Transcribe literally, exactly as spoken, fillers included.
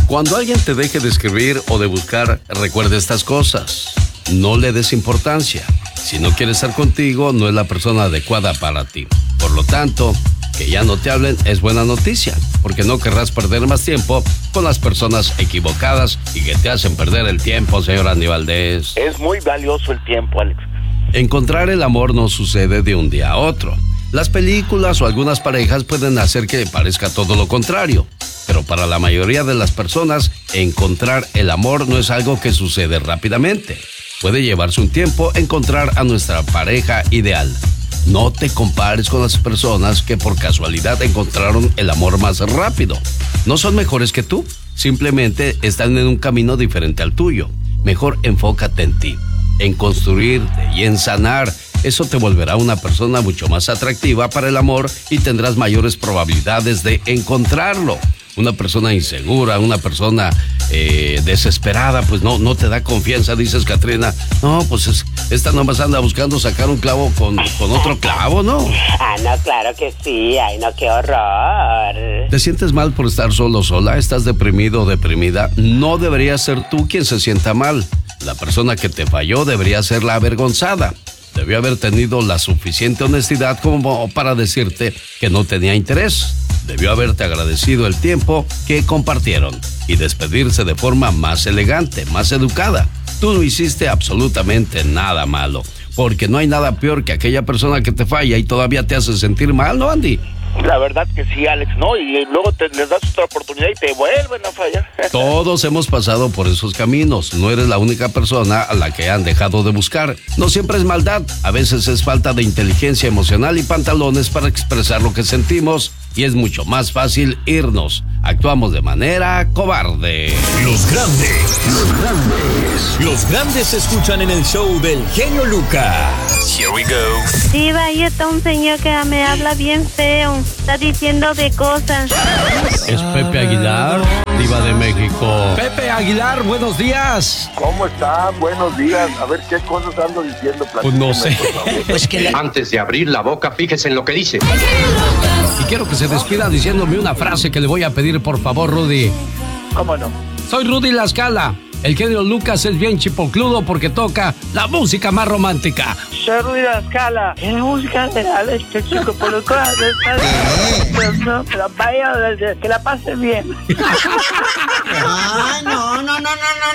Cuando alguien te deje de escribir o de buscar, recuerda estas cosas. No le des importancia. Si no quiere estar contigo, no es la persona adecuada para ti. Por lo tanto, que ya no te hablen es buena noticia, porque no querrás perder más tiempo con las personas equivocadas y que te hacen perder el tiempo, señor Andy Valdés. Es muy valioso el tiempo, Alex. Encontrar el amor no sucede de un día a otro. Las películas o algunas parejas pueden hacer que parezca todo lo contrario, pero para la mayoría de las personas, encontrar el amor no es algo que sucede rápidamente. Puede llevarse un tiempo encontrar a nuestra pareja ideal. No te compares con las personas que por casualidad encontraron el amor más rápido. No son mejores que tú, simplemente están en un camino diferente al tuyo. Mejor enfócate en ti, en construirte y en sanar. Eso te volverá una persona mucho más atractiva para el amor y tendrás mayores probabilidades de encontrarlo. Una persona insegura, una persona eh, desesperada, pues no, no te da confianza, dices, Catrina. No, pues es, esta nomás anda buscando sacar un clavo con, con otro clavo, ¿no? Ah, no, claro que sí. Ay, no, qué horror. ¿Te sientes mal por estar solo o sola? ¿Estás deprimido o deprimida? No deberías ser tú quien se sienta mal. La persona que te falló debería ser la avergonzada. Debió haber tenido la suficiente honestidad como para decirte que no tenía interés. Debió haberte agradecido el tiempo que compartieron y despedirse de forma más elegante, más educada. Tú no hiciste absolutamente nada malo, porque no hay nada peor que aquella persona que te falla y todavía te hace sentir mal, ¿no, Andy? La verdad que sí, Alex, ¿no? Y luego te, les das otra oportunidad y te vuelven a fallar. Todos hemos pasado por esos caminos. No eres la única persona a la que han dejado de buscar. No siempre es maldad. A veces es falta de inteligencia emocional y pantalones para expresar lo que sentimos. Y es mucho más fácil irnos. Actuamos de manera cobarde. Los grandes, los grandes, los grandes se escuchan en el show del genio Lucas. Here we go. Diva, ahí está un señor que me habla bien feo. Está diciendo de cosas. Es Pepe Aguilar, Diva de México. Pepe Aguilar, buenos días. ¿Cómo está? Buenos días. A ver qué cosas ando diciendo. Pues no sé. Pues que le... Antes de abrir la boca, fíjese en lo que dice. Y quiero que se despida diciéndome una frase que le voy a pedir, por favor, Rudy. ¿Cómo no? Soy Rudy La Scala. El genio Lucas es bien chipocludo porque toca la música más romántica. Soy Rudy La Scala. Es la música de Alex, chico, por lo cual no, que la vaya, que la pase bien. Ay, no, no, no, no, no.